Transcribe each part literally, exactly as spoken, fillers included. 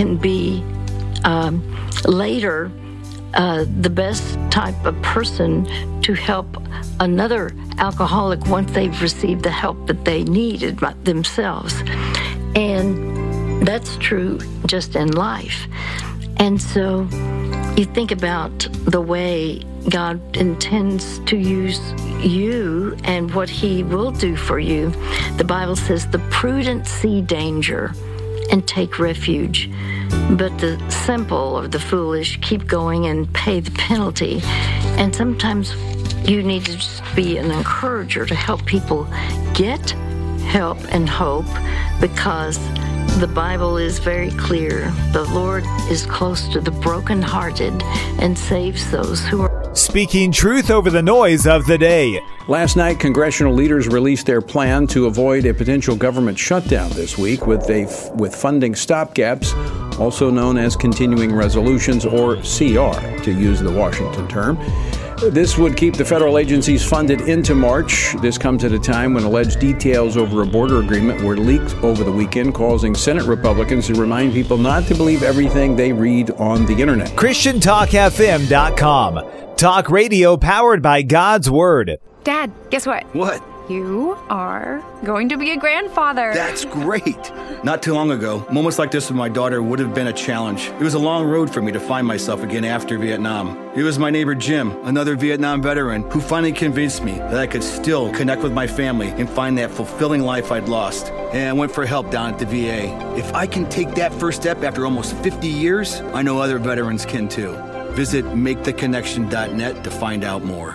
can be um, later uh, the best type of person to help another alcoholic once they've received the help that they needed themselves. And that's true just in life. And so you think about the way God intends to use you and what he will do for you. The Bible says the prudent see danger and take refuge, but the simple or the foolish keep going and pay the penalty. And sometimes you need to just be an encourager to help people get help and hope, because the Bible is very clear. The Lord is close to the brokenhearted and saves those who are speaking truth over the noise of the day. Last night, congressional leaders released their plan to avoid a potential government shutdown this week with a with funding stopgaps, also known as continuing resolutions, or C R, to use the Washington term. This would keep the federal agencies funded into March. This comes at a time when alleged details over a border agreement were leaked over the weekend, causing Senate Republicans to remind people not to believe everything they read on the internet. Christian Talk F M dot com. Talk radio powered by God's Word. Dad, guess what? What? You are going to be a grandfather. That's great. Not too long ago, moments like this with my daughter would have been a challenge. It was a long road for me to find myself again after Vietnam. It was my neighbor Jim, another Vietnam veteran, who finally convinced me that I could still connect with my family and find that fulfilling life I'd lost. And I went for help down at the V A. If I can take that first step after almost fifty years, I know other veterans can too. Visit make the connection dot net to find out more.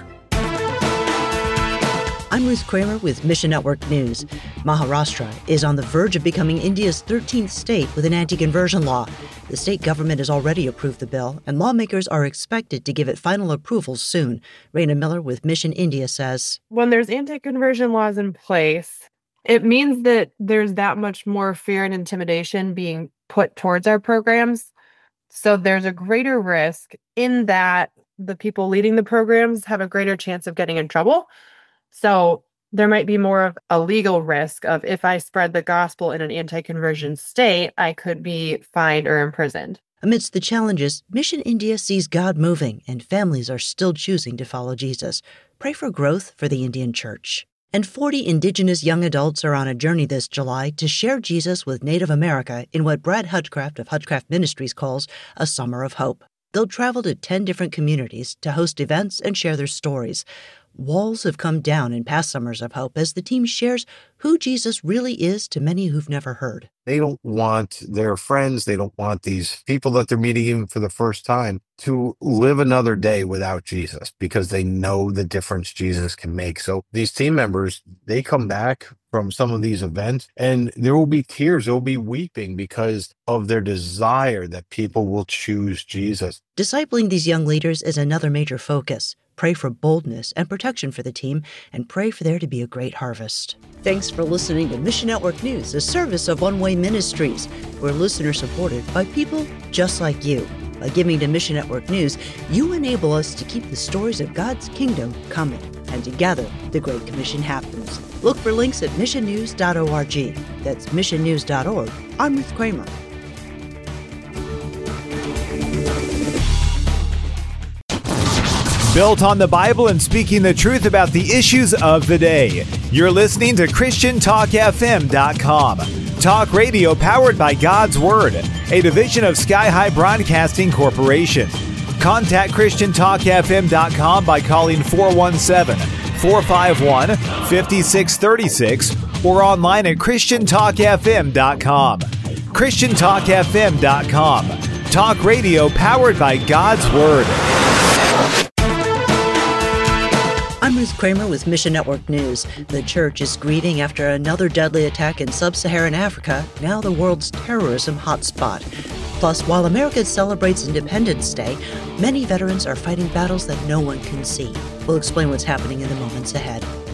I'm Ruth Kramer with Mission Network News. Maharashtra is on the verge of becoming India's thirteenth state with an anti-conversion law. The state government has already approved the bill, and lawmakers are expected to give it final approval soon. Raina Miller with Mission India says, when there's anti-conversion laws in place, it means that there's that much more fear and intimidation being put towards our programs. So there's a greater risk in that the people leading the programs have a greater chance of getting in trouble. So there might be more of a legal risk of, if I spread the gospel in an anti-conversion state, I could be fined or imprisoned. Amidst the challenges, Mission India sees God moving, and families are still choosing to follow Jesus. Pray for growth for the Indian church. And forty Indigenous young adults are on a journey this July to share Jesus with Native America in what Brad Hutchcraft of Hutchcraft Ministries calls a Summer of Hope. They'll travel to ten different communities to host events and share their stories. Walls have come down in past Summers of Hope as the team shares who Jesus really is to many who've never heard. They don't want their friends, they don't want these people that they're meeting even for the first time to live another day without Jesus, because they know the difference Jesus can make. So these team members, they come back from some of these events and there will be tears, there will be weeping because of their desire that people will choose Jesus. Discipling these young leaders is another major focus. Pray for boldness and protection for the team, and pray for there to be a great harvest. Thanks for listening to Mission Network News, a service of One Way Ministries. We're listener supported by people just like you. By giving to Mission Network News, you enable us to keep the stories of God's kingdom coming. And together, the Great Commission happens. Look for links at mission news dot org. That's mission news dot org. I'm Ruth Kramer. Built on the Bible and speaking the truth about the issues of the day. You're listening to Christian Talk F M dot com. Talk radio powered by God's Word, a division of Sky High Broadcasting Corporation. Contact Christian Talk F M dot com by calling four one seven, four five one, five six three six or online at Christian Talk F M dot com. Christian Talk F M dot com. Talk radio powered by God's Word. I'm Ruth Kramer with Mission Network News. The church is grieving after another deadly attack in sub-Saharan Africa, now the world's terrorism hotspot. Plus, while America celebrates Independence Day, many veterans are fighting battles that no one can see. We'll explain what's happening in the moments ahead.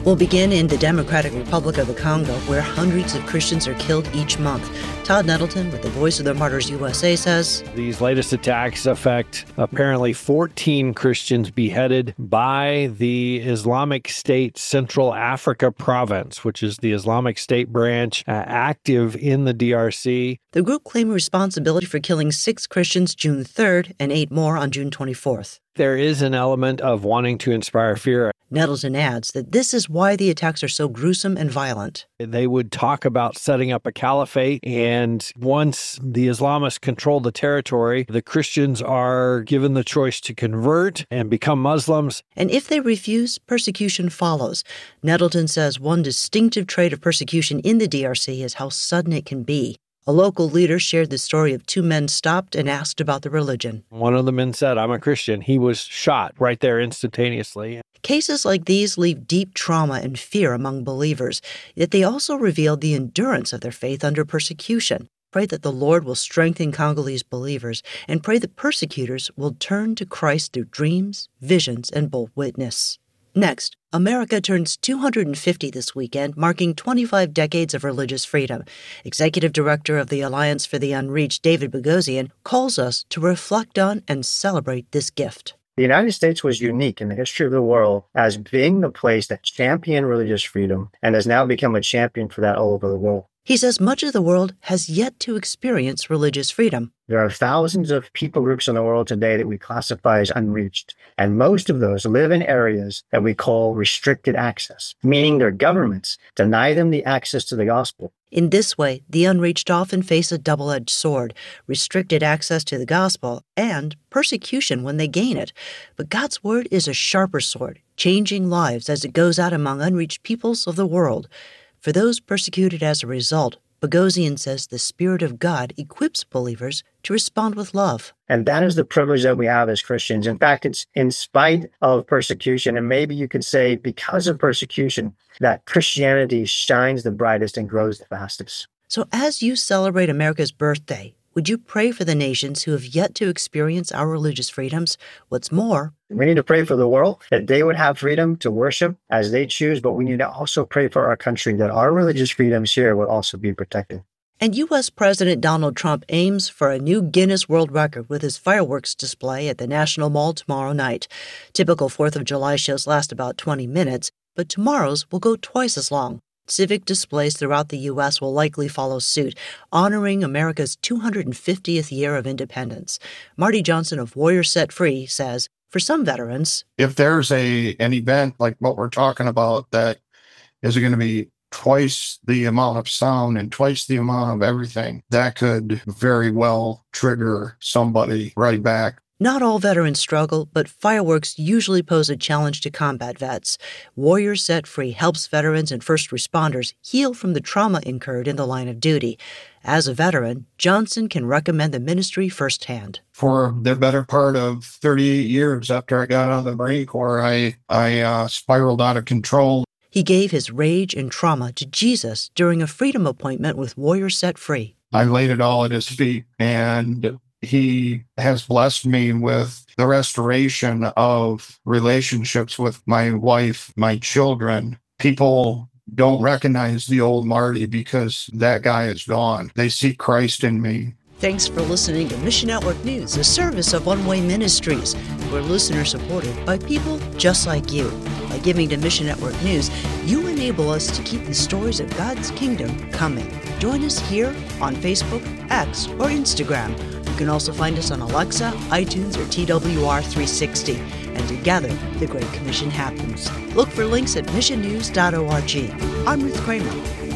We'll begin in the Democratic Republic of the Congo, where hundreds of Christians are killed each month. Todd Nettleton with the Voice of the Martyrs U S A says, these latest attacks affect apparently fourteen Christians beheaded by the Islamic State Central Africa Province, which is the Islamic State branch uh, active in the D R C. The group claimed responsibility for killing six Christians June third and eight more on June twenty-fourth. There is an element of wanting to inspire fear. Nettleton adds that this is why the attacks are so gruesome and violent. They would talk about setting up a caliphate, and once the Islamists control the territory, the Christians are given the choice to convert and become Muslims. And if they refuse, persecution follows. Nettleton says one distinctive trait of persecution in the D R C is how sudden it can be. A local leader shared the story of two men stopped and asked about the religion. One of the men said, "I'm a Christian." He was shot right there instantaneously. Cases like these leave deep trauma and fear among believers, yet they also reveal the endurance of their faith under persecution. Pray that the Lord will strengthen Congolese believers, and pray that persecutors will turn to Christ through dreams, visions, and bold witness. Next, America turns two hundred fifty this weekend, marking twenty-five decades of religious freedom. Executive Director of the Alliance for the Unreached, David Boghossian, calls us to reflect on and celebrate this gift. The United States was unique in the history of the world as being the place that championed religious freedom and has now become a champion for that all over the world. He says much of the world has yet to experience religious freedom. There are thousands of people groups in the world today that we classify as unreached, and most of those live in areas that we call restricted access, meaning their governments deny them the access to the gospel. In this way, the unreached often face a double-edged sword, restricted access to the gospel and persecution when they gain it. But God's word is a sharper sword, changing lives as it goes out among unreached peoples of the world. For those persecuted as a result, Boghossian says the Spirit of God equips believers to respond with love. And that is the privilege that we have as Christians. In fact, it's in spite of persecution, and maybe you could say because of persecution, that Christianity shines the brightest and grows the fastest. So as you celebrate America's birthday, would you pray for the nations who have yet to experience our religious freedoms? What's more, we need to pray for the world, that they would have freedom to worship as they choose, but we need to also pray for our country, that our religious freedoms here would also be protected. And U S President Donald Trump aims for a new Guinness World Record with his fireworks display at the National Mall tomorrow night. Typical fourth of July shows last about twenty minutes, but tomorrow's will go twice as long. Civic displays throughout the U S will likely follow suit, honoring America's two hundred fiftieth year of independence. Marty Johnson of Warriors Set Free says, for some veterans, if there's a an event like what we're talking about that is going to be twice the amount of sound and twice the amount of everything, that could very well trigger somebody right back. Not all veterans struggle, but fireworks usually pose a challenge to combat vets. Warriors Set Free helps veterans and first responders heal from the trauma incurred in the line of duty. As a veteran, Johnson can recommend the ministry firsthand. For the better part of thirty-eight years after I got out of the Marine Corps, I, I uh, spiraled out of control. He gave his rage and trauma to Jesus during a freedom appointment with Warriors Set Free. I laid it all at his feet, and he has blessed me with the restoration of relationships with my wife, my children. People don't recognize the old Marty because that guy is gone. They see Christ in me. Thanks for listening to Mission Network News, a service of One Way Ministries. We're listener supported by people just like you. By giving to Mission Network News, you enable us to keep the stories of God's kingdom coming. Join us here on Facebook, X, or Instagram. You can also find us on Alexa, iTunes, or T W R three sixty. And together, the Great Commission happens. Look for links at mission news dot org. I'm Ruth Kramer.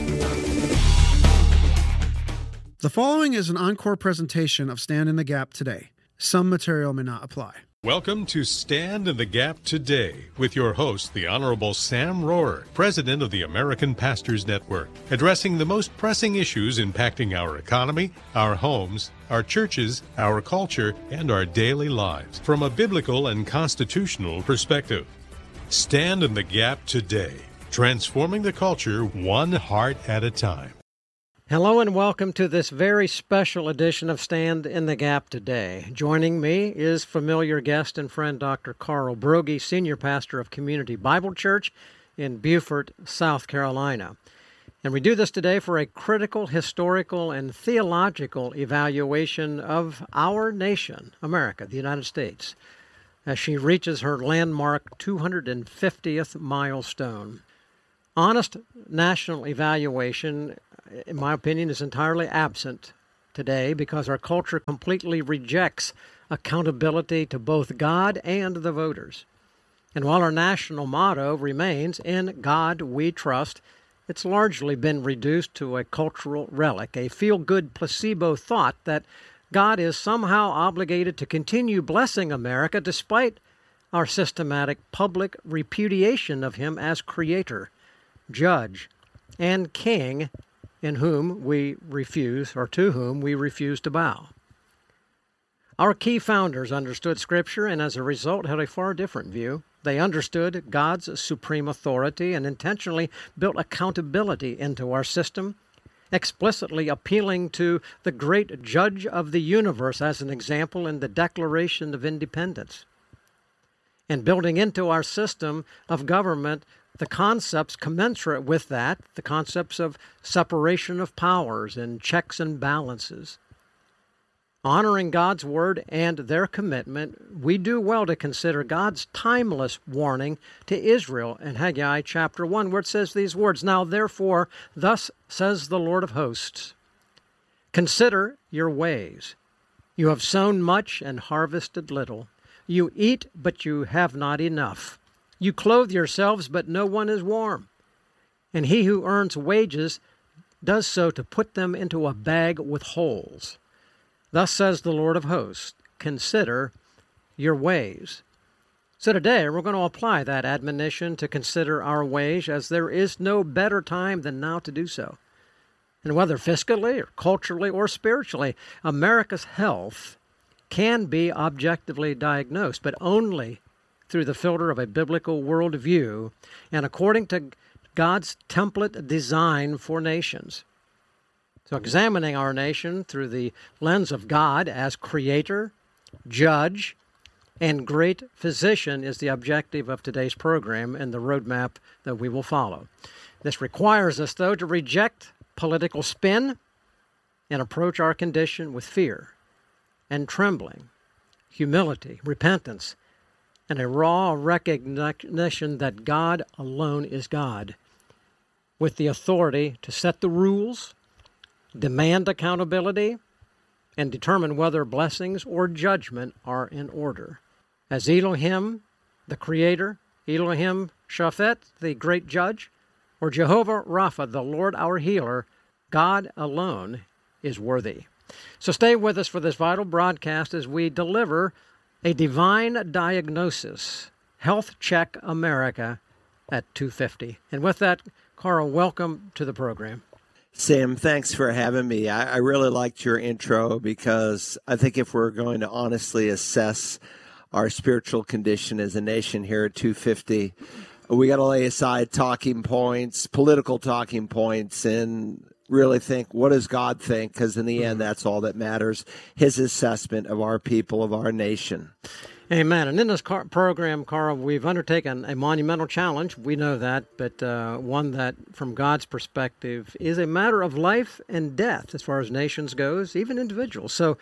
The following is an encore presentation of Stand in the Gap Today. Some material may not apply. Welcome to Stand in the Gap Today with your host, the Honorable Sam Rohrer, President of the American Pastors Network, addressing the most pressing issues impacting our economy, our homes, our churches, our culture, and our daily lives from a biblical and constitutional perspective. Stand in the Gap Today, transforming the culture one heart at a time. Hello and welcome to this very special edition of Stand in the Gap Today. Joining me is familiar guest and friend Doctor Carl Broggi, Senior Pastor of Community Bible Church in Beaufort, South Carolina. And we do this today for a critical, historical, and theological evaluation of our nation, America, the United States, as she reaches her landmark two hundred fiftieth milestone. Honest national evaluation, in my opinion, is entirely absent today because our culture completely rejects accountability to both God and the voters. And while our national motto remains, "In God We Trust," it's largely been reduced to a cultural relic, a feel-good placebo thought that God is somehow obligated to continue blessing America despite our systematic public repudiation of him as creator, judge, and king in whom we refuse, or to whom we refuse to bow. Our key founders understood Scripture and as a result had a far different view. They understood God's supreme authority and intentionally built accountability into our system, explicitly appealing to the great judge of the universe as an example in the Declaration of Independence, and building into our system of government the concepts commensurate with that, the concepts of separation of powers and checks and balances. Honoring God's word and their commitment, we do well to consider God's timeless warning to Israel in Haggai chapter one, where it says these words, "Now therefore, thus says the Lord of hosts, consider your ways. You have sown much and harvested little. You eat, but you have not enough. You clothe yourselves, but no one is warm. And he who earns wages does so to put them into a bag with holes. Thus says the Lord of hosts, consider your ways." So today we're going to apply that admonition to consider our ways, as there is no better time than now to do so. And whether fiscally or culturally or spiritually, America's health can be objectively diagnosed, but only through the filter of a biblical worldview and according to God's template design for nations. So examining our nation through the lens of God as creator, judge, and great physician is the objective of today's program and the roadmap that we will follow. This requires us, though, to reject political spin and approach our condition with fear and trembling, humility, repentance, and a raw recognition that God alone is God, with the authority to set the rules, demand accountability, and determine whether blessings or judgment are in order. As Elohim, the Creator, Elohim Shaphat, the great judge, or Jehovah Rapha, the Lord our healer, God alone is worthy. So stay with us for this vital broadcast as we deliver a divine diagnosis, Health Check America at two fifty. And with that, Carl, welcome to the program. Sam, thanks for having me. I, I really liked your intro because I think if we're going to honestly assess our spiritual condition as a nation here at two fifty, we got to lay aside talking points, political talking points, and really think, what does God think? Because in the end, that's all that matters, his assessment of our people, of our nation. Amen. And in this car- program, Carl, we've undertaken a monumental challenge. We know that, but uh, one that, from God's perspective, is a matter of life and death as far as nations goes, even individuals. So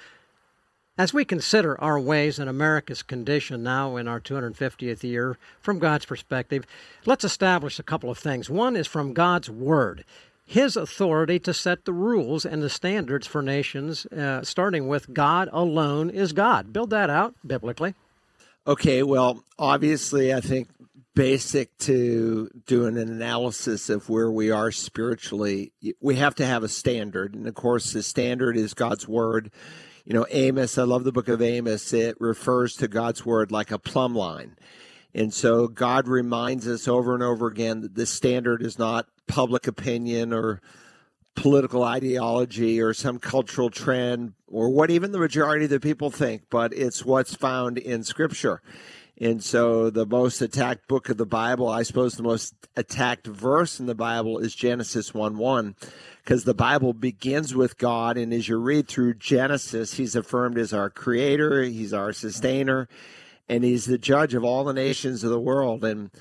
as we consider our ways and America's condition now in our two hundred fiftieth year, from God's perspective, let's establish a couple of things. One is from God's Word, his authority to set the rules and the standards for nations, uh, starting with God alone is God. Build that out biblically. Okay, well, obviously, I think basic to doing an analysis of where we are spiritually, we have to have a standard. And of course, the standard is God's Word. You know, Amos, I love the book of Amos. It refers to God's Word like a plumb line. And so God reminds us over and over again that the standard is not public opinion or political ideology or some cultural trend or what even the majority of the people think, but it's what's found in Scripture. And so the most attacked book of the Bible, I suppose the most attacked verse in the Bible is Genesis one one, because the Bible begins with God, and as you read through Genesis, he's affirmed as our creator, he's our sustainer, and he's the judge of all the nations of the world. And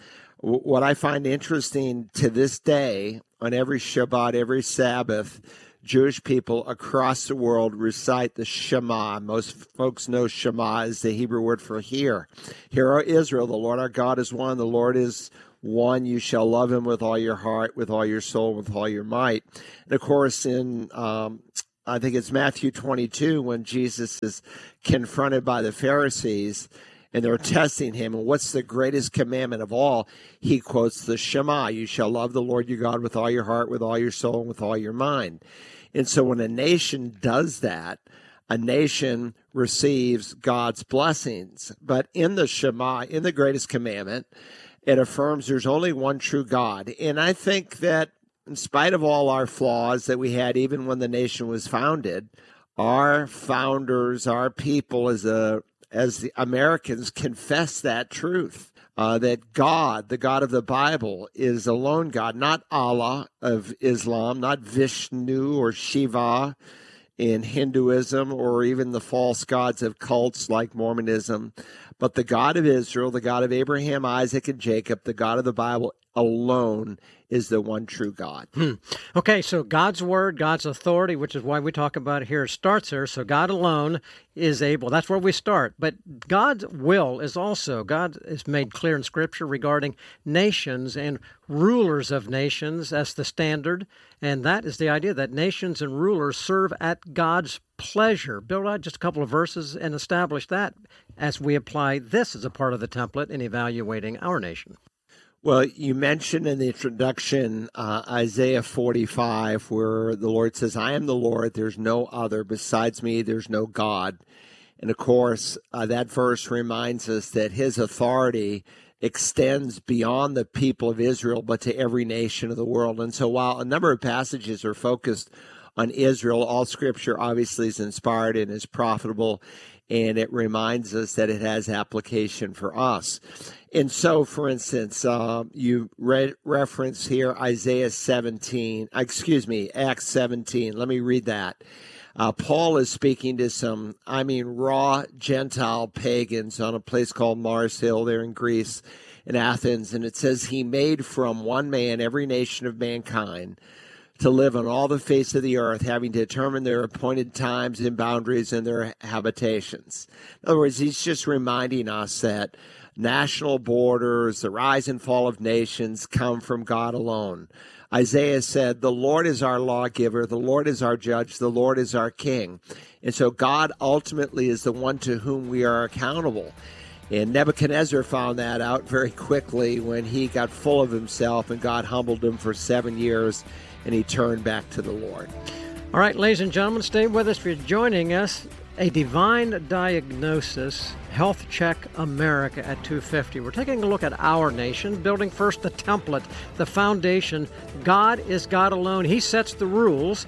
what I find interesting to this day, on every Shabbat, every Sabbath, Jewish people across the world recite the Shema. Most folks know Shema is the Hebrew word for hear. Hear, O Israel, the Lord our God is one. The Lord is one. You shall love him with all your heart, with all your soul, with all your might. And of course, in um, I think it's Matthew twenty-two, when Jesus is confronted by the Pharisees, and they're testing him, and what's the greatest commandment of all? He quotes the Shema. You shall love the Lord your God with all your heart, with all your soul, and with all your mind. And so when a nation does that, a nation receives God's blessings. But in the Shema, in the greatest commandment, it affirms there's only one true God. And I think that in spite of all our flaws that we had, even when the nation was founded, our founders, our people as a as the Americans confess that truth, uh, that God, the God of the Bible, is alone God, not Allah of Islam, not Vishnu or Shiva in Hinduism, or even the false gods of cults like Mormonism, but the God of Israel, the God of Abraham, Isaac, and Jacob, the God of the Bible alone is the one true God. Hmm. Okay, so God's word, God's authority, which is why we talk about it here, starts there. So God alone is able. That's where we start. But God's will is also, God is made clear in Scripture regarding nations and rulers of nations as the standard. And that is the idea that nations and rulers serve at God's pleasure. Build out just a couple of verses and establish that as we apply this as a part of the template in evaluating our nation. Well, you mentioned in the introduction uh, Isaiah forty-five, where the Lord says, I am the Lord, there's no other. Besides me, there's no God. And of course, uh, that verse reminds us that his authority extends beyond the people of Israel, but to every nation of the world. And so while a number of passages are focused on Israel, all Scripture obviously is inspired and is profitable, and it reminds us that it has application for us. And so, for instance, uh, you read reference here Isaiah seventeen, excuse me, Acts seventeen. Let me read that. Uh, Paul is speaking to some, I mean, raw Gentile pagans on a place called Mars Hill there in Greece, in Athens. And it says, he made from one man every nation of mankind to live on all the face of the earth, having determined their appointed times and boundaries and their habitations. In other words, he's just reminding us that national borders, the rise and fall of nations come from God alone. Isaiah said, the Lord is our lawgiver, the Lord is our judge, the Lord is our king. And so God ultimately is the one to whom we are accountable. And Nebuchadnezzar found that out very quickly when he got full of himself and God humbled him for seven years and he turned back to the Lord. All right, ladies and gentlemen, stay with us. If you're joining us, A Divine Diagnosis, Health Check America at two fifty. We're taking a look at our nation, building first the template, the foundation. God is God alone. He sets the rules.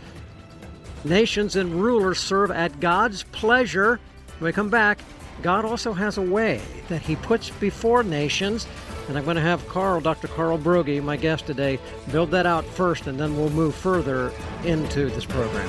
Nations and rulers serve at God's pleasure. When we come back, God also has a way that he puts before nations. And I'm going to have Carl, Doctor Carl Broggi, my guest today, build that out first, and then we'll move further into this program.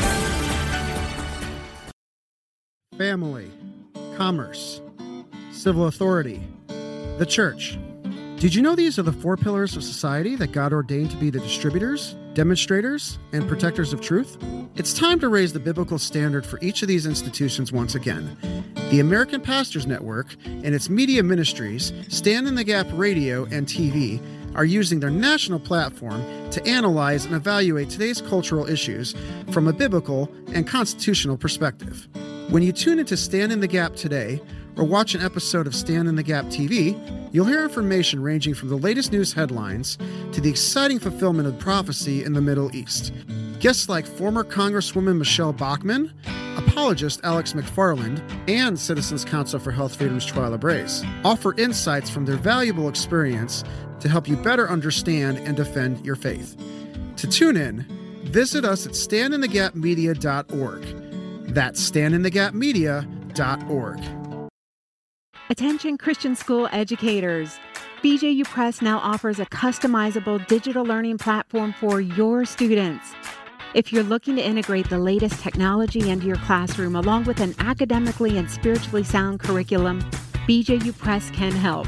Family, commerce, civil authority, the church. Did you know these are the four pillars of society that God ordained to be the distributors, demonstrators, and protectors of truth? It's time to raise the biblical standard for each of these institutions once again. The American Pastors Network and its media ministries, Stand in the Gap Radio and T V, are using their national platform to analyze and evaluate today's cultural issues from a biblical and constitutional perspective. When you tune into Stand in the Gap today, or watch an episode of Stand in the Gap T V, you'll hear information ranging from the latest news headlines to the exciting fulfillment of prophecy in the Middle East. Guests like former Congresswoman Michelle Bachmann, apologist Alex McFarland, and Citizens Council for Health Freedom's Twyla Brace offer insights from their valuable experience to help you better understand and defend your faith. To tune in, visit us at stand in the gap media dot org. That's stand in the gap media dot org. Attention Christian school educators. B J U Press now offers a customizable digital learning platform for your students. If you're looking to integrate the latest technology into your classroom along with an academically and spiritually sound curriculum, B J U Press can help.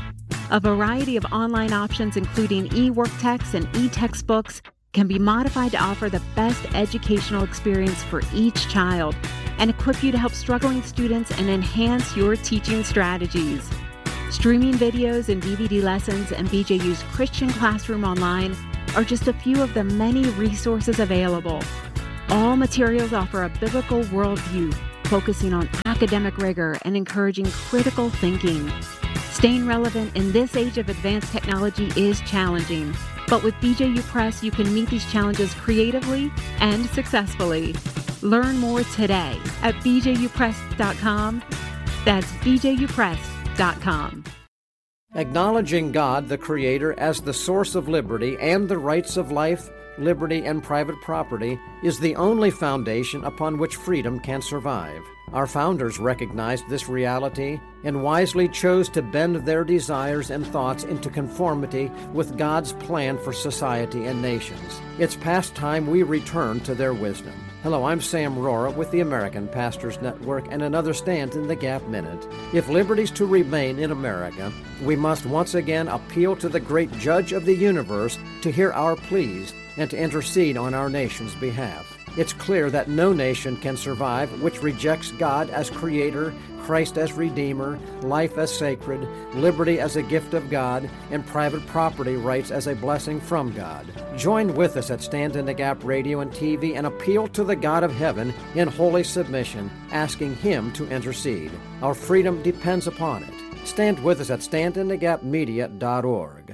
A variety of online options, including e-work texts and e-textbooks, can be modified to offer the best educational experience for each child and equip you to help struggling students and enhance your teaching strategies. Streaming videos and D V D lessons and B J U's Christian Classroom Online are just a few of the many resources available. All materials offer a biblical worldview, focusing on academic rigor and encouraging critical thinking. Staying relevant in this age of advanced technology is challenging, but with B J U Press, you can meet these challenges creatively and successfully. Learn more today at b j u press dot com. That's b j u press dot com. Acknowledging God, the Creator, as the source of liberty and the rights of life, liberty, and private property is the only foundation upon which freedom can survive. Our founders recognized this reality and wisely chose to bend their desires and thoughts into conformity with God's plan for society and nations. It's past time we return to their wisdom. Hello, I'm Sam Rohrer with the American Pastors Network and another Stand in the Gap Minute. If liberty's to remain in America, we must once again appeal to the great Judge of the universe to hear our pleas and to intercede on our nation's behalf. It's clear that no nation can survive which rejects God as Creator, Christ as Redeemer, life as sacred, liberty as a gift of God, and private property rights as a blessing from God. Join with us at Stand in the Gap Radio and T V and appeal to the God of heaven in holy submission, asking Him to intercede. Our freedom depends upon it. Stand with us at stand in the gap media dot org.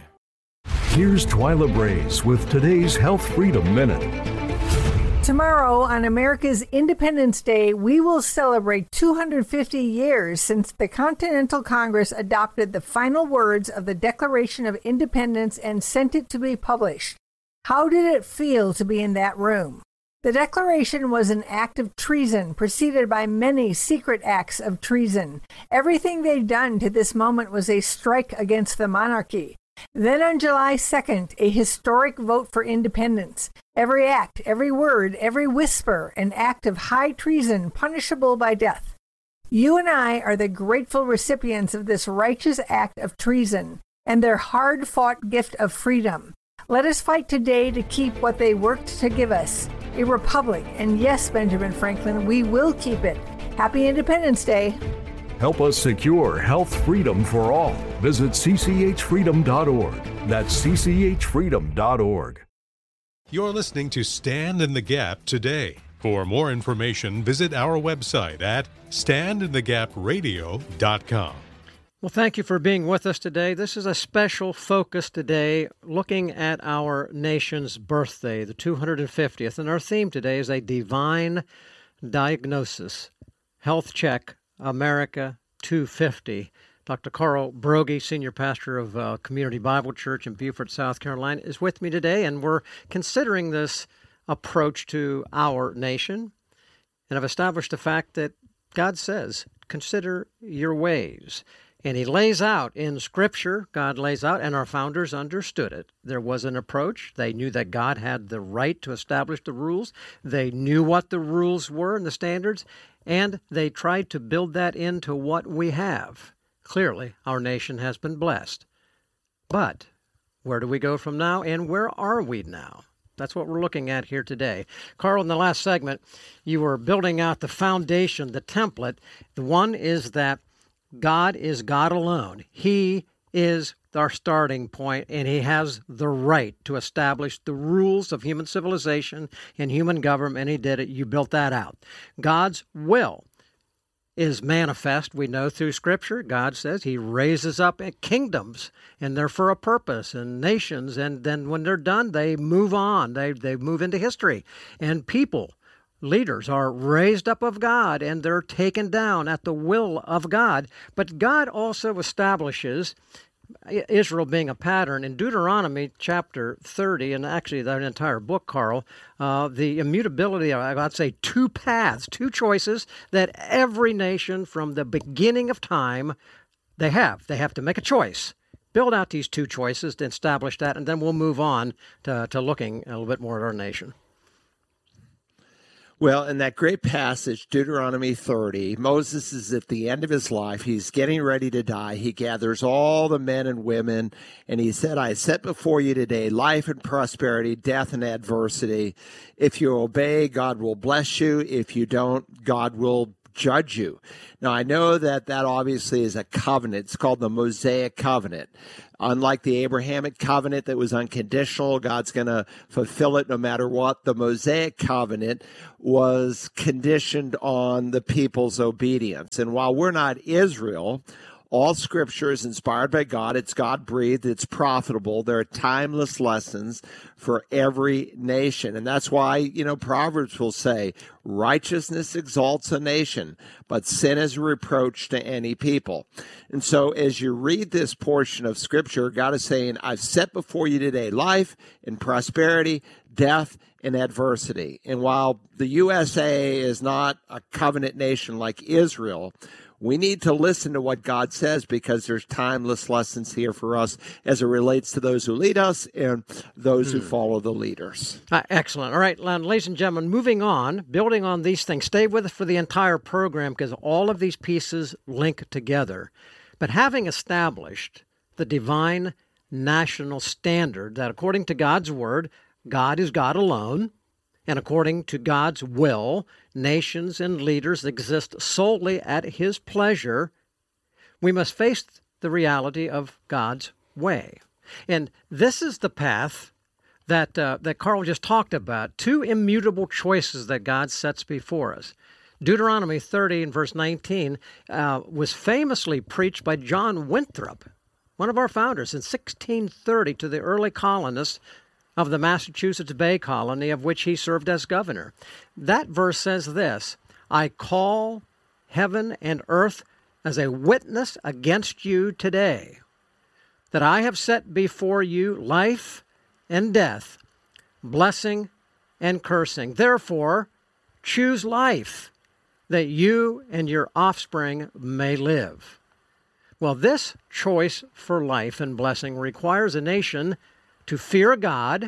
Here's Twyla Braze with today's Health Freedom Minute. Tomorrow, on America's Independence Day, we will celebrate two hundred fifty years since the Continental Congress adopted the final words of the Declaration of Independence and sent it to be published. How did it feel to be in that room? The Declaration was an act of treason, preceded by many secret acts of treason. Everything they'd done to this moment was a strike against the monarchy. Then on July second, a historic vote for independence. Every act, every word, every whisper, an act of high treason punishable by death. You and I are the grateful recipients of this righteous act of treason and their hard-fought gift of freedom. Let us fight today to keep what they worked to give us, a republic. And yes, Benjamin Franklin, we will keep it. Happy Independence Day. Help us secure health freedom for all. Visit c c h freedom dot org. That's c c h freedom dot org. You're listening to Stand in the Gap today. For more information, visit our website at stand in the gap radio dot com. Well, thank you for being with us today. This is a special focus today looking at our nation's birthday, the two hundred fiftieth. And our theme today is a divine diagnosis. Health check. America two fifty. Doctor Carl Broggi, Senior Pastor of uh, Community Bible Church in Beaufort, South Carolina, is with me today, and we're considering this approach to our nation. And I've established the fact that God says, consider your ways. And He lays out in Scripture, God lays out, and our founders understood it. There was an approach. They knew that God had the right to establish the rules. They knew what the rules were and the standards. And they tried to build that into what we have. Clearly, our nation has been blessed. But where do we go from now, and where are we now? That's what we're looking at here today. Carl, in the last segment, you were building out the foundation, the template. The one is that God is God alone. He is our starting point, and He has the right to establish the rules of human civilization and human government, and He did it. You built that out. God's will is manifest, we know, through Scripture. God says He raises up kingdoms, and they're for a purpose, and nations, and then when they're done, they move on. They, they move into history, and people, leaders, are raised up of God, and they're taken down at the will of God. But God also establishes, Israel being a pattern, in Deuteronomy chapter thirty, and actually that entire book, Carl, uh, the immutability of, I'd say, two paths, two choices that every nation from the beginning of time, they have. They have to make a choice. Build out these two choices to establish that, and then we'll move on to, to looking a little bit more at our nation. Well, in that great passage, Deuteronomy thirty, Moses is at the end of his life. He's getting ready to die. He gathers all the men and women, and he said, I set before you today life and prosperity, death and adversity. If you obey, God will bless you. If you don't, God will judge you. Now, I know that that obviously is a covenant. It's called the Mosaic covenant. Unlike the Abrahamic covenant that was unconditional, God's going to fulfill it no matter what. The Mosaic covenant was conditioned on the people's obedience. And while we're not Israel, all Scripture is inspired by God. It's God-breathed. It's profitable. There are timeless lessons for every nation. And that's why, you know, Proverbs will say, righteousness exalts a nation, but sin is a reproach to any people. And so as you read this portion of Scripture, God is saying, I've set before you today life and prosperity, death and adversity. And while the U S A is not a covenant nation like Israel, we need to listen to what God says because there's timeless lessons here for us as it relates to those who lead us and those hmm. who follow the leaders. Uh, excellent. All right, ladies and gentlemen, moving on, building on these things. Stay with us for the entire program because all of these pieces link together. But having established the divine national standard that according to God's word, God is God alone, and according to God's will, nations and leaders exist solely at His pleasure, we must face the reality of God's way. And this is the path that uh, that Carl just talked about, two immutable choices that God sets before us. Deuteronomy thirty and verse nineteen uh, was famously preached by John Winthrop, one of our founders, in sixteen thirty to the early colonists of the Massachusetts Bay Colony, of which he served as governor. That verse says this, I call heaven and earth as a witness against you today, that I have set before you life and death, blessing and cursing. Therefore, choose life, that you and your offspring may live. Well, this choice for life and blessing requires a nation to fear God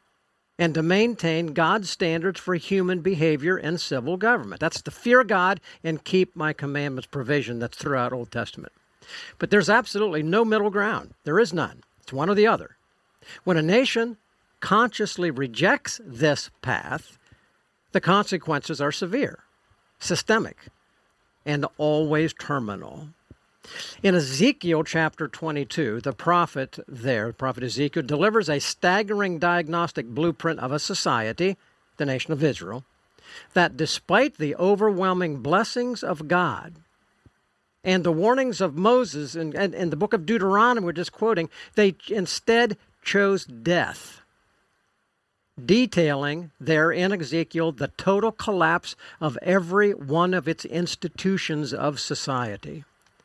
and to maintain God's standards for human behavior and civil government. That's to fear God and keep my commandments provision that's throughout Old Testament. But there's absolutely no middle ground. There is none. It's one or the other. When a nation consciously rejects this path, the consequences are severe, systemic, and always terminal. In Ezekiel chapter twenty-two, the prophet there, prophet Ezekiel, delivers a staggering diagnostic blueprint of a society, the nation of Israel, that despite the overwhelming blessings of God and the warnings of Moses in, in, in the book of Deuteronomy we're just quoting, they instead chose death, detailing there in Ezekiel the total collapse of every one of its institutions of society.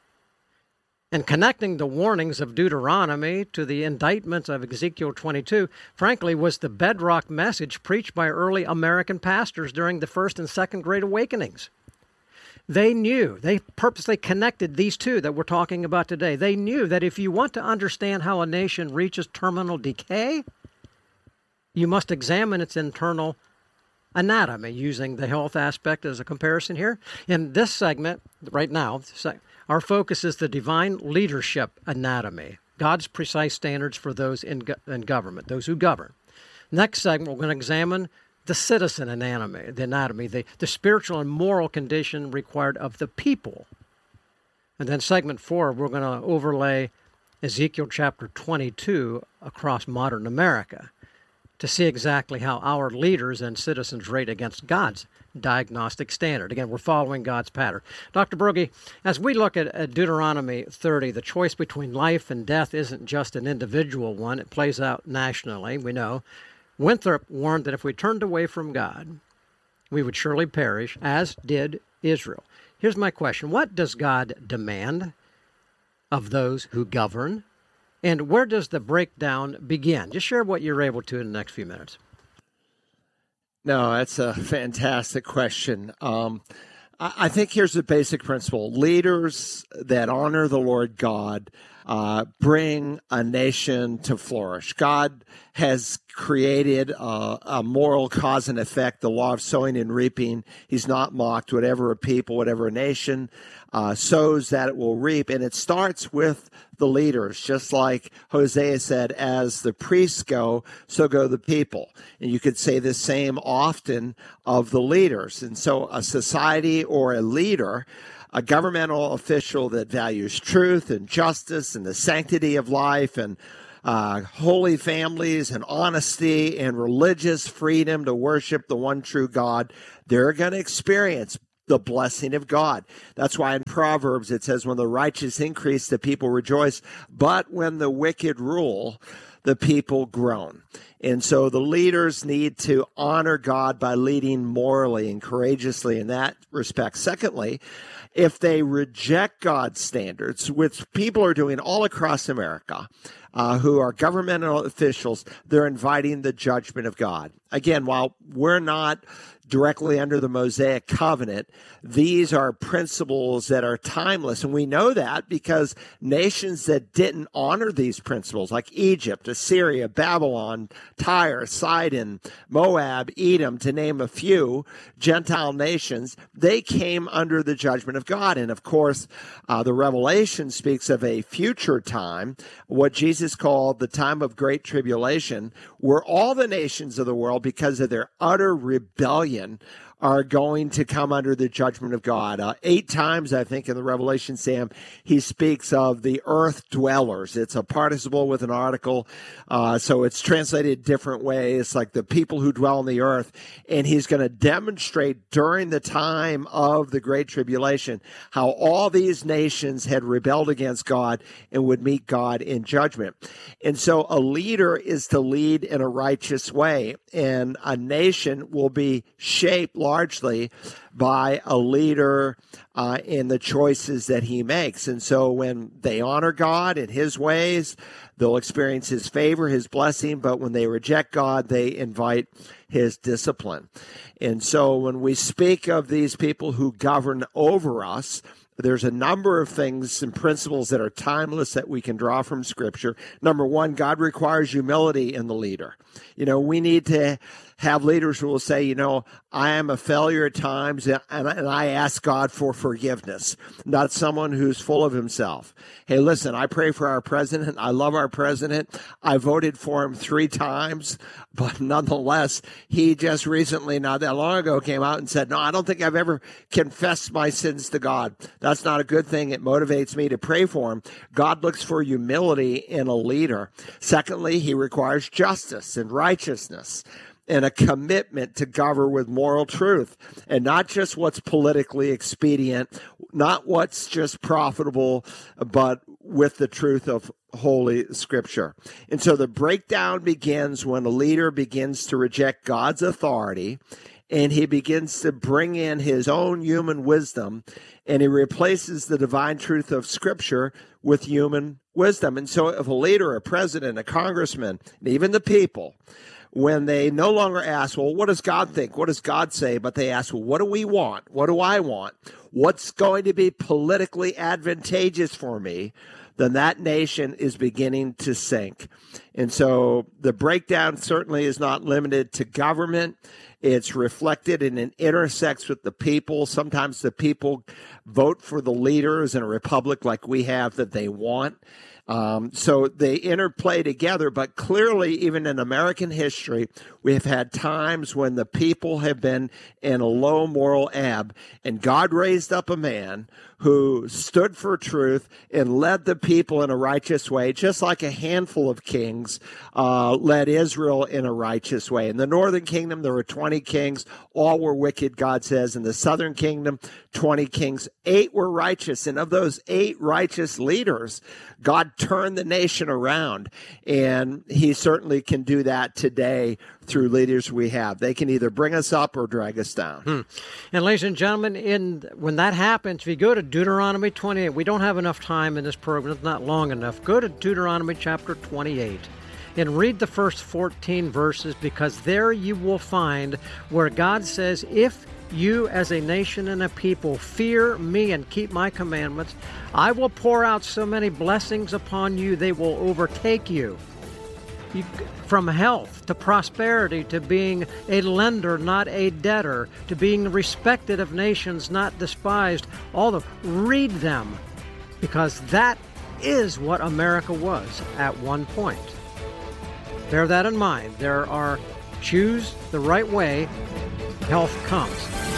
And connecting the warnings of Deuteronomy to the indictments of Ezekiel twenty-two, frankly, was the bedrock message preached by early American pastors during the First and Second Great Awakenings. They knew, they purposely connected these two that we're talking about today. They knew that if you want to understand how a nation reaches terminal decay, you must examine its internal anatomy, using the health aspect as a comparison here. In this segment, right now, our focus is the divine leadership anatomy, God's precise standards for those in, go- in government, those who govern. Next segment, we're going to examine the citizen anatomy, the anatomy, the, the spiritual and moral condition required of the people. And then segment four, we're going to overlay Ezekiel chapter twenty-two across modern America to see exactly how our leaders and citizens rate against God's diagnostic standard. Again, we're following God's pattern. Doctor Broggi, as we look at, at Deuteronomy thirty, the choice between life and death isn't just an individual one. It plays out nationally, we know. Winthrop warned that if we turned away from God, we would surely perish, as did Israel. Here's my question. What does God demand of those who govern? And where does the breakdown begin? Just share what you're able to in the next few minutes. No, that's a fantastic question. Um, I, I think here's the basic principle. Leaders that honor the Lord God uh, bring a nation to flourish. God has created a, a moral cause and effect, the law of sowing and reaping. He's not mocked. Whatever a people, whatever a nation uh, sows, that it will reap. And it starts with the leaders, just like Hosea said, as the priests go, so go the people. And you could say the same often of the leaders. And so a society or a leader, a governmental official that values truth and justice and the sanctity of life and uh, holy families and honesty and religious freedom to worship the one true God, they're going to experience the blessing of God. That's why in Proverbs it says, when the righteous increase, the people rejoice, but when the wicked rule, the people groan. And so the leaders need to honor God by leading morally and courageously in that respect. Secondly, if they reject God's standards, which people are doing all across America, uh, who are governmental officials, they're inviting the judgment of God. Again, while we're not directly under the Mosaic covenant, these are principles that are timeless. And we know that because nations that didn't honor these principles, like Egypt, Assyria, Babylon, Tyre, Sidon, Moab, Edom, to name a few Gentile nations, they came under the judgment of God. And of course, uh, the Revelation speaks of a future time, what Jesus called the time of great tribulation, where all the nations of the world, because of their utter rebellion, are going to come under the judgment of God. Uh, eight times, I think, in the Revelation, Sam, he speaks of the earth dwellers. It's a participle with an article, uh, so it's translated different ways, like the people who dwell on the earth. And he's going to demonstrate during the time of the Great Tribulation how all these nations had rebelled against God and would meet God in judgment. And so a leader is to lead in a righteous way, and a nation will be shaped largely by a leader uh, in the choices that he makes. And so when they honor God in his ways, they'll experience his favor, his blessing. But when they reject God, they invite his discipline. And so when we speak of these people who govern over us, there's a number of things and principles that are timeless that we can draw from Scripture. Number one, God requires humility in the leader. You know, we need to have leaders who will say, you know, I am a failure at times, and, and I ask God for forgiveness, not someone who's full of himself. Hey, listen, I pray for our president. I love our president. I voted for him three times, but nonetheless, he just recently, not that long ago, came out and said, no, I don't think I've ever confessed my sins to God. That's not a good thing. It motivates me to pray for him. God looks for humility in a leader. Secondly, he requires justice and righteousness and a commitment to govern with moral truth, and not just what's politically expedient, not what's just profitable, but with the truth of Holy Scripture. And so the breakdown begins when a leader begins to reject God's authority, and he begins to bring in his own human wisdom, and he replaces the divine truth of Scripture with human wisdom. And so if a leader, a president, a congressman, and even the people, when they no longer ask, well, what does God think? What does God say? But they ask, well, what do we want? What do I want? What's going to be politically advantageous for me? Then that nation is beginning to sink. And so the breakdown certainly is not limited to government. It's reflected and it intersects with the people. Sometimes the people vote for the leaders in a republic like we have that they want. Um, so they interplay together, but clearly, even in American history, we have had times when the people have been in a low moral ebb, and God raised up a man who stood for truth and led the people in a righteous way, just like a handful of kings uh, led Israel in a righteous way. In the northern kingdom, there were twenty kings. All were wicked, God says. In the southern kingdom, twenty kings. Eight were righteous. And of those eight righteous leaders, God turned the nation around. And he certainly can do that today through leaders we have. They can either bring us up or drag us down. Hmm. And ladies and gentlemen, in when that happens, if you go to Deuteronomy twenty-eight, we don't have enough time in this program. It's not long enough. Go to Deuteronomy chapter twenty-eight and read the first fourteen verses, because there you will find where God says, if you as a nation and a people fear me and keep my commandments, I will pour out so many blessings upon you, they will overtake you. You, from health to prosperity to being a lender, not a debtor, to being respected of nations, not despised. All of read them, because that is what America was at one point. Bear that in mind. There are choose the right way, health comes.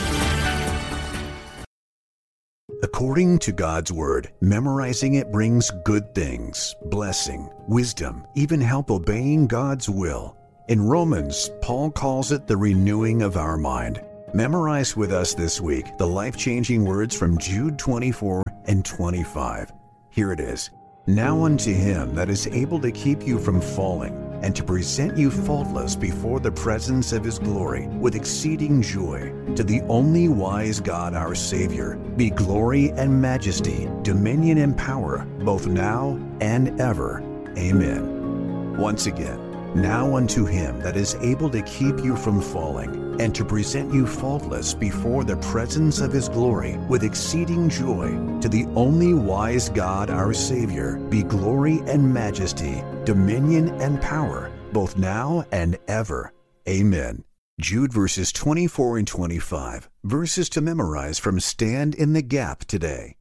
According to God's Word, memorizing it brings good things, blessing, wisdom, even help obeying God's will. In Romans, Paul calls it the renewing of our mind. Memorize with us this week the life-changing words from Jude twenty-four and twenty-five. Here it is. Now unto him that is able to keep you from falling, and to present you faultless before the presence of his glory with exceeding joy, to the only wise God our Savior, be glory and majesty, dominion and power, both now and ever. Amen. Once again, now unto him that is able to keep you from falling, and to present you faultless before the presence of his glory with exceeding joy, to the only wise God our Savior, be glory and majesty, dominion and power, both now and ever. Amen. Jude verses twenty-four and twenty-five, verses to memorize from Stand in the Gap today.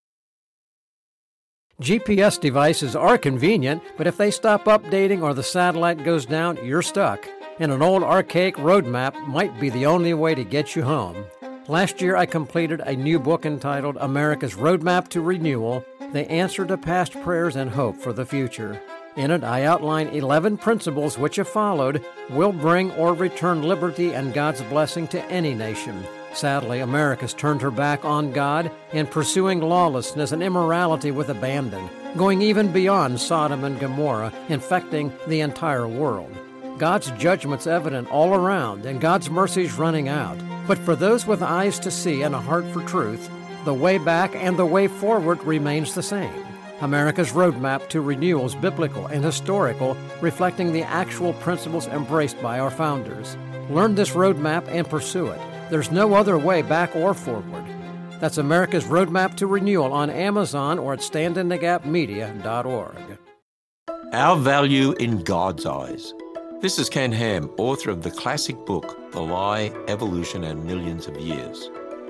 G P S devices are convenient, but if they stop updating or the satellite goes down, you're stuck. And an old archaic road map might be the only way to get you home. Last year, I completed a new book entitled America's Roadmap to Renewal, the answer to past prayers and hope for the future. In it, I outline eleven principles which, if followed, will bring or return liberty and God's blessing to any nation. Sadly, America's turned her back on God in pursuing lawlessness and immorality with abandon, going even beyond Sodom and Gomorrah, infecting the entire world. God's judgment's evident all around, and God's mercy's running out. But for those with eyes to see and a heart for truth, the way back and the way forward remains the same. America's roadmap to renewal is biblical and historical, reflecting the actual principles embraced by our founders. Learn this roadmap and pursue it. There's no other way back or forward. That's America's Roadmap to Renewal on Amazon or at stand in the gap media dot org. Our value in God's eyes. This is Ken Ham, author of the classic book, The Lie, Evolution, and Millions of Years.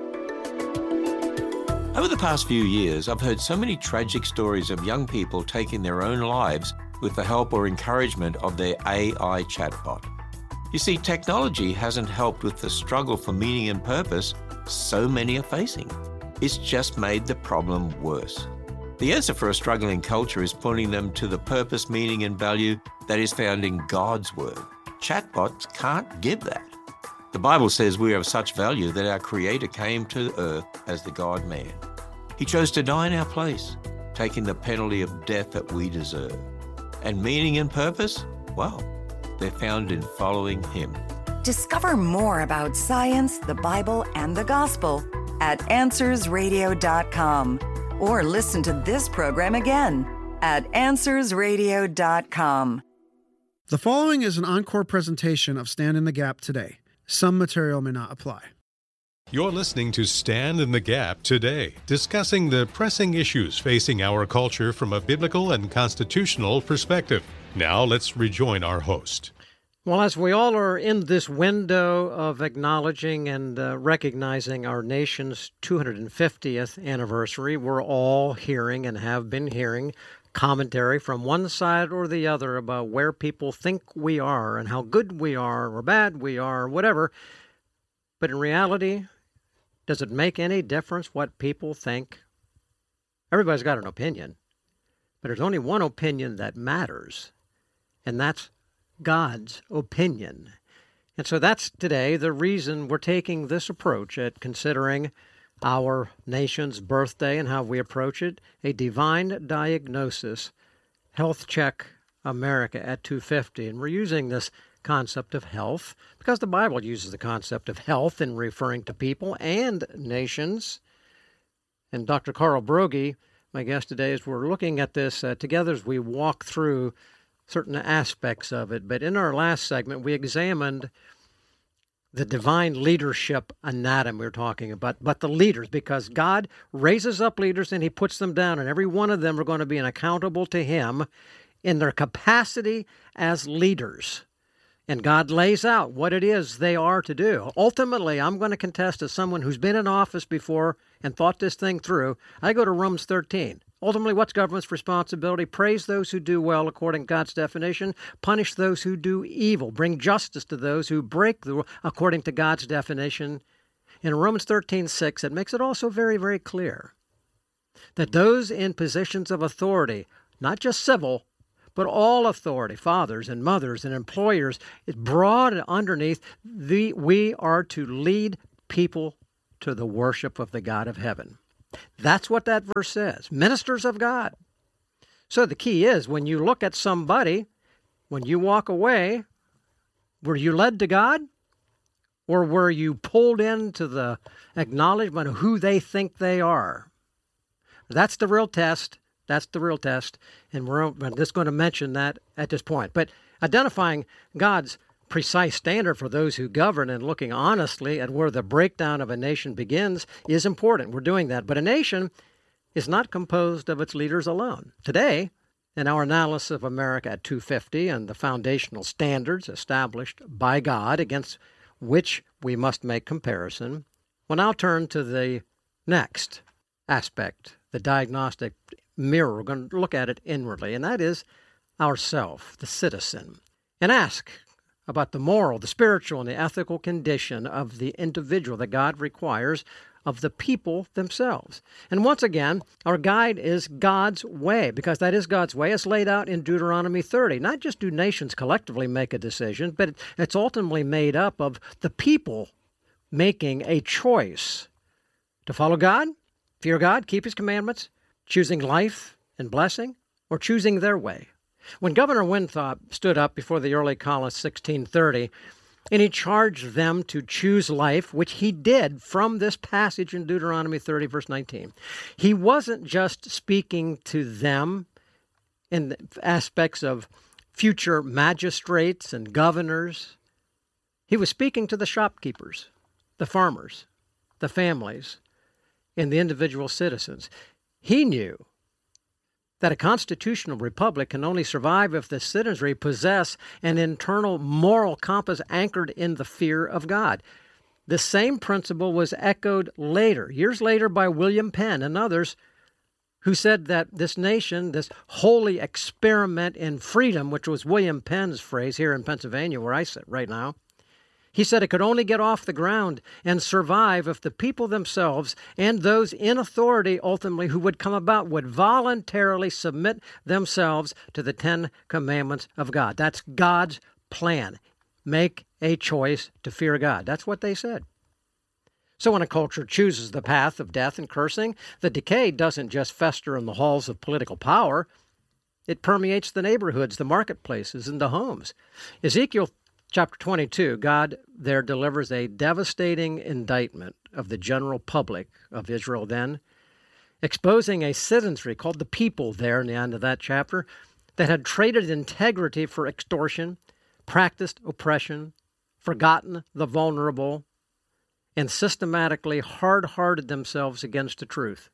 Over the past few years, I've heard so many tragic stories of young people taking their own lives with the help or encouragement of their A I chatbot. You see, technology hasn't helped with the struggle for meaning and purpose so many are facing. It's just made the problem worse. The answer for a struggling culture is pointing them to the purpose, meaning, and value that is found in God's Word. Chatbots can't give that. The Bible says we are of such value that our Creator came to earth as the God-man. He chose to die in our place, taking the penalty of death that we deserve. And meaning and purpose? Well, they're found in following Him. Discover more about science, the Bible, and the gospel at answers radio dot com. Or listen to this program again at answers radio dot com. The following is an encore presentation of Stand in the Gap today. Some material may not apply. You're listening to Stand in the Gap today, discussing the pressing issues facing our culture from a biblical and constitutional perspective. Now let's rejoin our host. Well, as we all are in this window of acknowledging and uh, recognizing our nation's two hundred fiftieth anniversary, we're all hearing and have been hearing commentary from one side or the other about where people think we are and how good we are or bad we are, whatever. But in reality, does it make any difference what people think? Everybody's got an opinion, but there's only one opinion that matters, and that's God's opinion. And so that's today the reason we're taking this approach at considering our nation's birthday and how we approach it, a divine diagnosis, Health Check America at two fifty. And we're using this concept of health because the Bible uses the concept of health in referring to people and nations. And Doctor Carl Broggi, my guest today, as we're looking at this uh, together as we walk through certain aspects of it. But in our last segment, we examined the divine leadership anatomy we're talking about, but the leaders, because God raises up leaders and he puts them down, and every one of them are going to be accountable to him in their capacity as leaders. And God lays out what it is they are to do. Ultimately, I'm going to contest as someone who's been in office before and thought this thing through. I go to Romans thirteen. Ultimately, what's government's responsibility? Praise those who do well according to God's definition. Punish those who do evil. Bring justice to those who break the rule according to God's definition. In Romans thirteen six, it makes it also very, very clear that those in positions of authority, not just civil, but all authority, fathers and mothers and employers, is broad and underneath, the, we are to lead people to the worship of the God of heaven. That's what that verse says. Ministers of God. So the key is, when you look at somebody, when you walk away, were you led to God? Or were you pulled into the acknowledgement of who they think they are? That's the real test. That's the real test. And we're just going to mention that at this point. But identifying God's precise standard for those who govern and looking honestly at where the breakdown of a nation begins is important. We're doing that. But a nation is not composed of its leaders alone. Today, in our analysis of America at two fifty and the foundational standards established by God against which we must make comparison, we'll now turn to the next aspect, the diagnostic mirror. We're going to look at it inwardly, and that is ourself, the citizen, and ask about the moral, the spiritual, and the ethical condition of the individual that God requires of the people themselves. And once again, our guide is God's way, because that is God's way. It's laid out in Deuteronomy thirty. Not just do nations collectively make a decision, but it's ultimately made up of the people making a choice to follow God, fear God, keep his commandments, choosing life and blessing, or choosing their way. When Governor Winthrop stood up before the early colonists in sixteen thirty, and he charged them to choose life, which he did from this passage in Deuteronomy thirty, verse nineteen, he wasn't just speaking to them in the aspects of future magistrates and governors. He was speaking to the shopkeepers, the farmers, the families, and the individual citizens. He knew that a constitutional republic can only survive if the citizenry possess an internal moral compass anchored in the fear of God. The same principle was echoed later, years later, by William Penn and others who said that this nation, this holy experiment in freedom, which was William Penn's phrase here in Pennsylvania, where I sit right now, he said it could only get off the ground and survive if the people themselves and those in authority ultimately who would come about would voluntarily submit themselves to the Ten Commandments of God. That's God's plan. Make a choice to fear God. That's what they said. So when a culture chooses the path of death and cursing, the decay doesn't just fester in the halls of political power. It permeates the neighborhoods, the marketplaces, and the homes. Ezekiel Chapter twenty-two, God there delivers a devastating indictment of the general public of Israel then, exposing a citizenry called the people there in the end of that chapter that had traded integrity for extortion, practiced oppression, forgotten the vulnerable, and systematically hard-hearted themselves against the truth.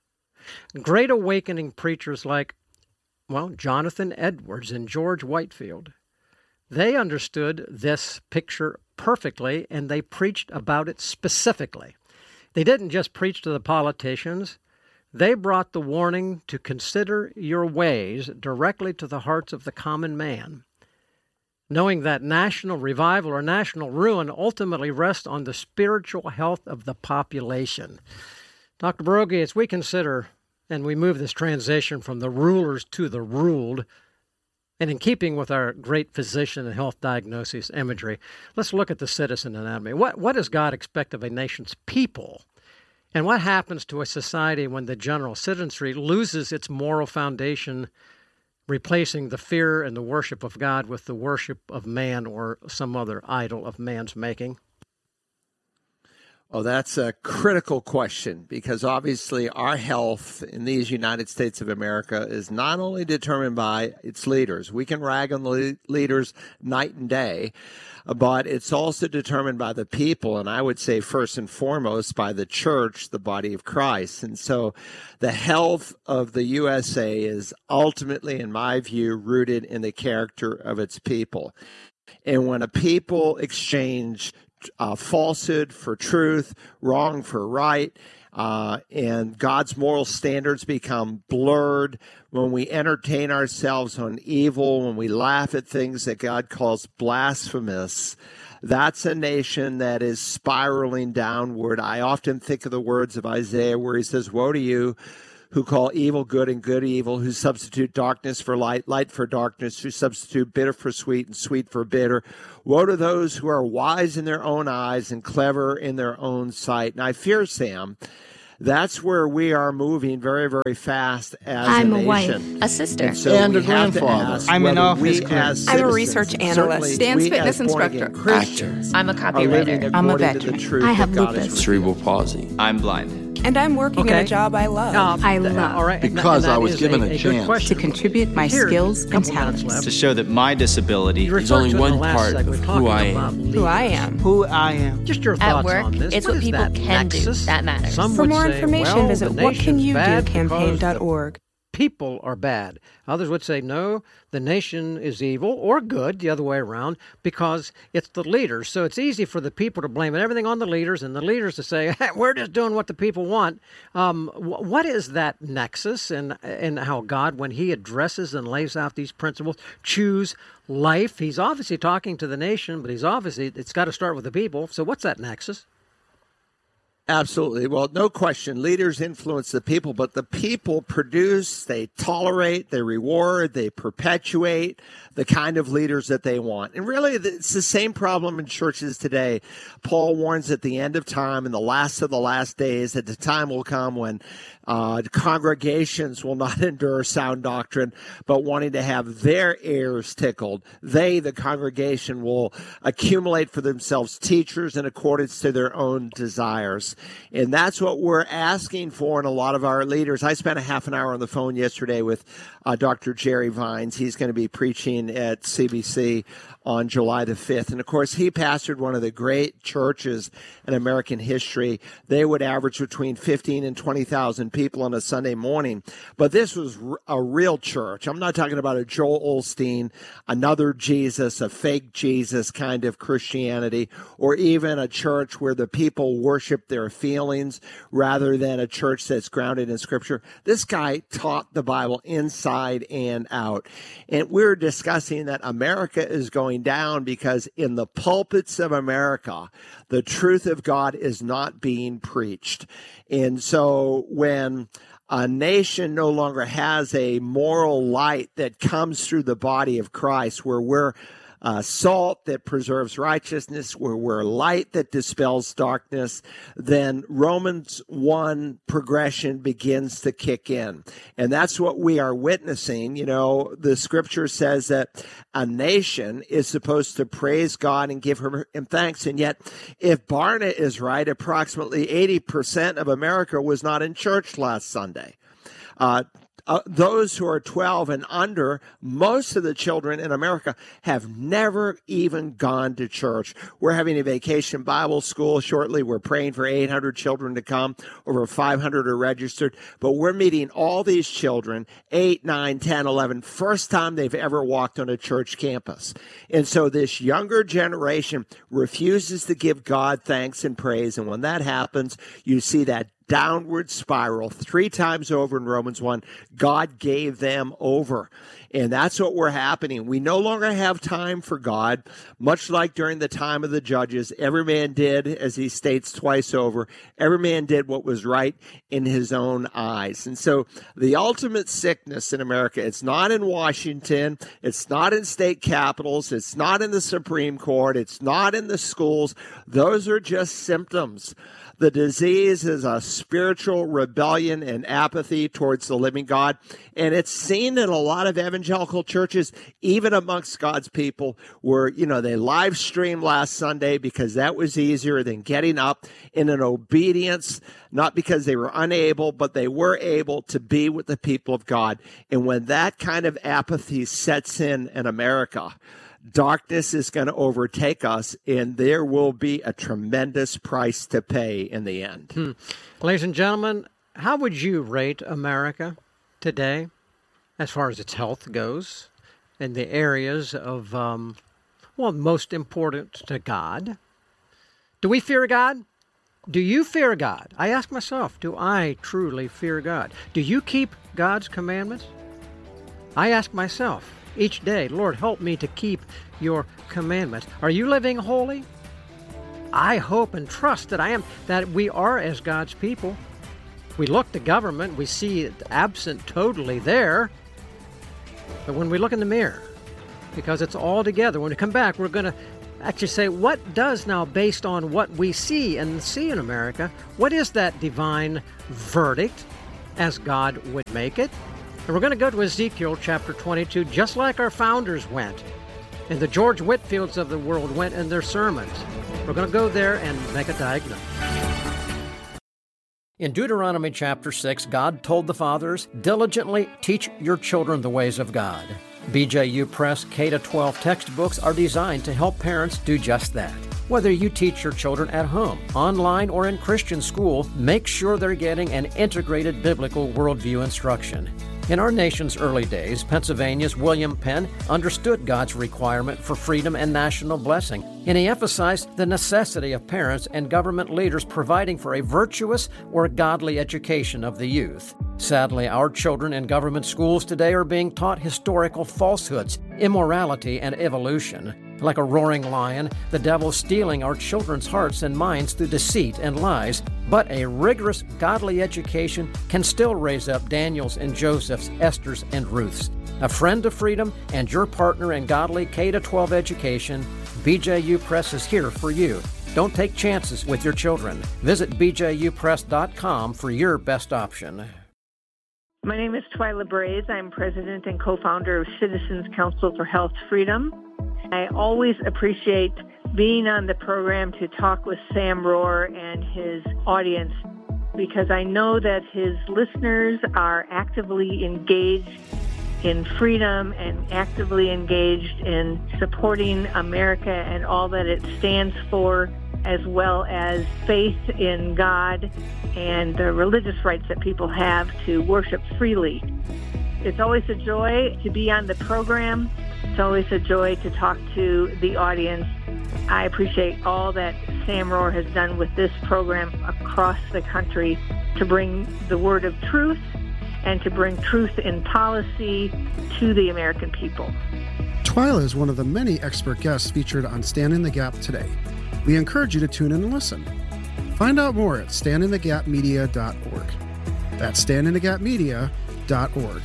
Great awakening preachers like, well, Jonathan Edwards and George Whitefield, they understood this picture perfectly, and they preached about it specifically. They didn't just preach to the politicians. They brought the warning to consider your ways directly to the hearts of the common man, knowing that national revival or national ruin ultimately rests on the spiritual health of the population. Doctor Broggi, as we consider and we move this transition from the rulers to the ruled, and in keeping with our great physician and health diagnosis imagery, let's look at the citizen anatomy. What, what does God expect of a nation's people? And what happens to a society when the general citizenry loses its moral foundation, replacing the fear and the worship of God with the worship of man or some other idol of man's making? Oh, that's a critical question, because obviously our health in these United States of America is not only determined by its leaders. We can rag on the leaders night and day, but it's also determined by the people, and I would say first and foremost by the church, the body of Christ. And so the health of the U S A is ultimately, in my view, rooted in the character of its people. And when a people exchange Uh, falsehood for truth, wrong for right, uh, and God's moral standards become blurred, when we entertain ourselves on evil, when we laugh at things that God calls blasphemous, that's a nation that is spiraling downward. I often think of the words of Isaiah where he says, "Woe to you who call evil good and good evil, who substitute darkness for light, light for darkness, who substitute bitter for sweet and sweet for bitter. Woe to those who are wise in their own eyes and clever in their own sight." And I fear, Sam, that's where we are moving very, very fast as I'm a a wife, nation. a sister, and, so and we a have to grandfather. ask I'm an whether office we clerk. as I'm a citizens, research analyst, certainly dance we fitness as born-again instructor, Christians I'm a are copywriter. living I'm a according to veteran. the truth I have that God lupus. has Cerebral palsy. I'm blind. And I'm working Okay. in a job I love. Uh, I th- love. all right, and that- Because and that I was is given a, a a chance good question. To contribute my Here, skills a couple and minutes talents. left. to show that my disability You is referred only to in the one last part of segment, who talking I about am. Who I am. Who I am. Just your At thoughts work, on this. it's what is people that can do nexus? that matters. Some For would more say, information, well, visit the what can nation's you do bad campaign because dot the org. people are bad. Others would say, no, the nation is evil or good, the other way around, because it's the leaders. So it's easy for the people to blame everything on the leaders and the leaders to say, hey, we're just doing what the people want. Um, wh- what is that nexus and, and how God, when he addresses and lays out these principles, choose life? He's obviously talking to the nation, but he's obviously, it's got to start with the people. So what's that nexus? Absolutely. Well, no question. Leaders influence the people, but the people produce, they tolerate, they reward, they perpetuate the kind of leaders that they want. And really, it's the same problem in churches today. Paul warns at the end of time, in the last of the last days, that the time will come when uh, congregations will not endure sound doctrine, but wanting to have their ears tickled. They, the congregation, will accumulate for themselves teachers in accordance to their own desires. And that's what we're asking for in a lot of our leaders. I spent a half an hour on the phone yesterday with uh, Doctor Jerry Vines. He's going to be preaching at C B C on July the fifth. And, of course, he pastored one of the great churches in American history. They would average between fifteen and twenty thousand people on a Sunday morning. But this was a real church. I'm not talking about a Joel Osteen, another Jesus, a fake Jesus kind of Christianity, or even a church where the people worship their feelings rather than a church that's grounded in Scripture. This guy taught the Bible inside and out. And we're discussing that America is going down because in the pulpits of America, the truth of God is not being preached. And so when a nation no longer has a moral light that comes through the body of Christ, where we're Uh, salt that preserves righteousness, where we're light that dispels darkness, then Romans one progression begins to kick in. And that's what we are witnessing. You know, the scripture says that a nation is supposed to praise God and give him thanks. And yet, if Barna is right, approximately eighty percent of America was not in church last Sunday. Uh, Uh, those who are twelve and under, most of the children in America have never even gone to church. We're having a vacation Bible school shortly. We're praying for eight hundred children to come. Over five hundred are registered. But we're meeting all these children, eight, nine, ten, eleven, first time they've ever walked on a church campus. And so this younger generation refuses to give God thanks and praise. And when that happens, you see that downward spiral. Three times over in Romans one, God gave them over. And that's what we're happening. We no longer have time for God, much like during the time of the judges. Every man did, as he states twice over, every man did what was right in his own eyes. And so the ultimate sickness in America, it's not in Washington, it's not in state capitals, it's not in the Supreme Court, it's not in the schools. Those are just symptoms. The disease is a spiritual rebellion and apathy towards the living God. And it's seen in a lot of evangelical churches, even amongst God's people, where, you know, they live streamed last Sunday because that was easier than getting up in an obedience, not because they were unable, but they were able to be with the people of God. And when that kind of apathy sets in in America, darkness is going to overtake us, and there will be a tremendous price to pay in the end. Hmm. Ladies and gentlemen, how would you rate America today as far as its health goes in the areas of, um, well, most important to God? Do we fear God? Do you fear God? I ask myself, do I truly fear God? Do you keep God's commandments? I ask myself each day, Lord, help me to keep your commandments. Are you living holy? I hope and trust that I am, that we are as God's people. We look to government, we see it absent totally there. But when we look in the mirror, because it's all together, when we come back, we're going to actually say, what does now, based on what we see and see in America, what is that divine verdict as God would make it? And we're going to go to Ezekiel chapter twenty-two, just like our founders went, and the George Whitfields of the world went in their sermons. We're going to go there and make a diagnosis. In Deuteronomy chapter six, God told the fathers, diligently teach your children the ways of God. B J U Press K to twelve textbooks are designed to help parents do just that. Whether you teach your children at home, online, or in Christian school, make sure they're getting an integrated biblical worldview instruction. In our nation's early days, Pennsylvania's William Penn understood God's requirement for freedom and national blessing, and he emphasized the necessity of parents and government leaders providing for a virtuous or godly education of the youth. Sadly, our children in government schools today are being taught historical falsehoods, immorality, and evolution. Like a roaring lion, the devil's stealing our children's hearts and minds through deceit and lies. But a rigorous, godly education can still raise up Daniels and Josephs, Esthers and Ruths. A friend of freedom and your partner in godly K to twelve education, B J U Press is here for you. Don't take chances with your children. Visit b j u press dot com for your best option. My name is Twyla Braze. I'm president and co-founder of Citizens Council for Health Freedom. I always appreciate being on the program to talk with Sam Rohrer and his audience, because I know that his listeners are actively engaged in freedom and actively engaged in supporting America and all that it stands for, as well as faith in God and the religious rights that people have to worship freely. It's always a joy to be on the program. It's always a joy to talk to the audience. I appreciate all that Sam Rohrer has done with this program across the country to bring the word of truth and to bring truth in policy to the American people. Twyla is one of the many expert guests featured on Stand in the Gap today. We encourage you to tune in and listen. Find out more at stand in the gap media dot org. That's stand in the gap media dot org.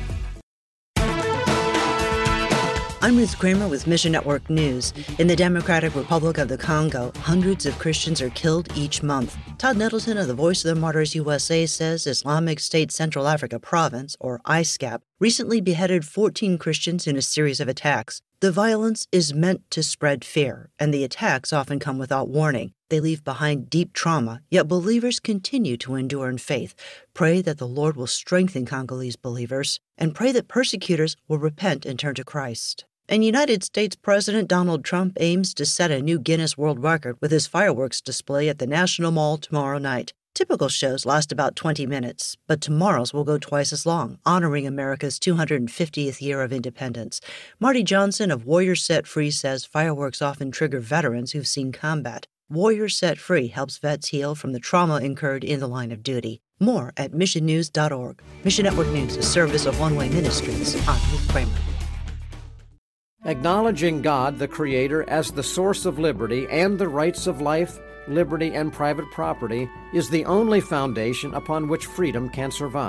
I'm Ruth Kramer with Mission Network News. In the Democratic Republic of the Congo, hundreds of Christians are killed each month. Todd Nettleton of the Voice of the Martyrs U S A says Islamic State Central Africa Province, or I S C A P, recently beheaded fourteen Christians in a series of attacks. The violence is meant to spread fear, and the attacks often come without warning. They leave behind deep trauma, yet believers continue to endure in faith. Pray that the Lord will strengthen Congolese believers, and pray that persecutors will repent and turn to Christ. And United States President Donald Trump aims to set a new Guinness World Record with his fireworks display at the National Mall tomorrow night. Typical shows last about twenty minutes, but tomorrow's will go twice as long, honoring America's two hundred fiftieth year of independence. Marty Johnson of Warriors Set Free says fireworks often trigger veterans who've seen combat. Warriors Set Free helps vets heal from the trauma incurred in the line of duty. More at mission news dot org. Mission Network News, a service of One Way Ministries. I'm Ruth Kramer. Acknowledging God, the Creator, as the source of liberty and the rights of life, liberty, and private property is the only foundation upon which freedom can survive.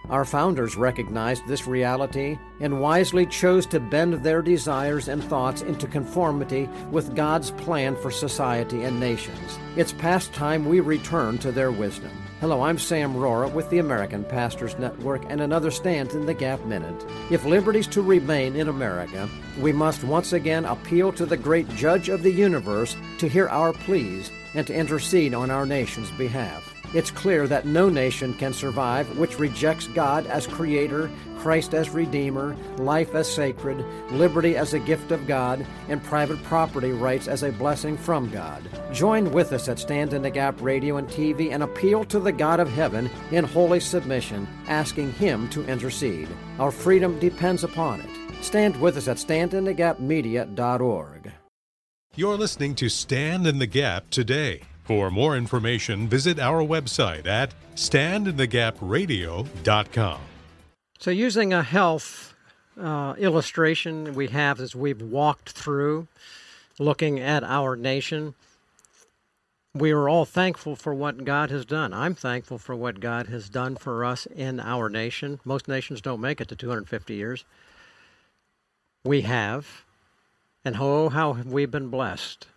Our founders recognized this reality and wisely chose to bend their desires and thoughts into conformity with God's plan for society and nations. It's past time we return to their wisdom. Hello, I'm Sam Rohrer with the American Pastors Network and another Stand in the Gap Minute. If liberty's to remain in America, we must once again appeal to the great Judge of the universe to hear our pleas and to intercede on our nation's behalf. It's clear that no nation can survive which rejects God as Creator, Christ as Redeemer, life as sacred, liberty as a gift of God, and private property rights as a blessing from God. Join with us at Stand in the Gap Radio and T V and appeal to the God of heaven in holy submission, asking Him to intercede. Our freedom depends upon it. Stand with us at stand in the gap media dot org. You're listening to Stand in the Gap today. For more information, visit our website at stand in the gap radio dot com. So using a health uh, illustration we have as we've walked through, looking at our nation, we are all thankful for what God has done. I'm thankful for what God has done for us in our nation. Most nations don't make it to two hundred fifty years. We have. And oh, how have we been blessed.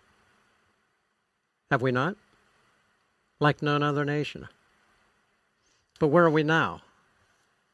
Have we not? Like none other nation. But where are we now?